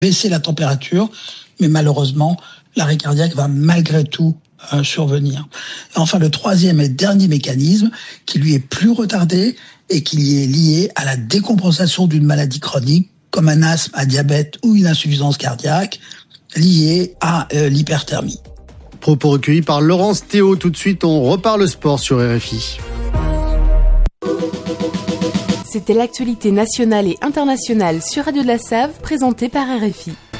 baisser la température, mais malheureusement, l'arrêt cardiaque va malgré tout survenir. Et enfin, le troisième et dernier mécanisme, qui lui est plus retardé et qui est lié à la décompensation d'une maladie chronique, comme un asthme, un diabète ou une insuffisance cardiaque, liée à l'hyperthermie. Propos recueillis par Laurence Théo. Tout de suite, on repart le sport sur RFI. C'était l'actualité nationale et internationale sur Radio de la Save, présentée par RFI.